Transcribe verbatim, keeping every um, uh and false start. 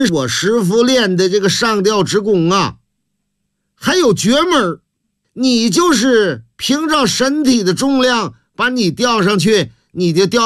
我师傅练的这个上吊之功啊，还有绝门。你就是凭着身体的重量把你吊上去，你就吊